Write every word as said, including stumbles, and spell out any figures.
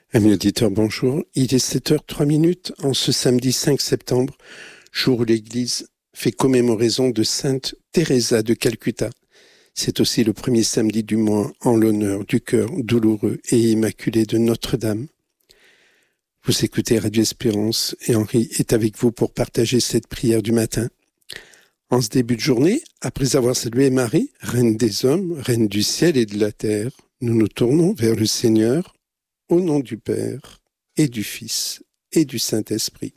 Amis auditeurs, bonjour. Il est sept heures trois minutes en ce samedi cinq septembre, jour où l'Église fait commémoraison de Sainte Teresa de Calcutta. C'est aussi le premier samedi du mois en l'honneur du cœur douloureux et immaculé de Notre-Dame. Vous écoutez Radio Espérance et Henri est avec vous pour partager cette prière du matin. En ce début de journée, après avoir salué Marie, Reine des hommes, Reine du ciel et de la terre, nous nous tournons vers le Seigneur au nom du Père et du Fils et du Saint-Esprit.